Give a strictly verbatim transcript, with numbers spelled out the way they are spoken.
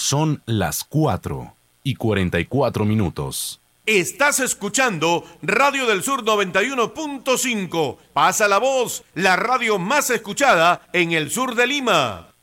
Son las cuatro y cuarenta y cuatro minutos. Estás escuchando Radio del Sur noventa y uno punto cinco. Pasa la voz, la radio más escuchada en el sur de Lima.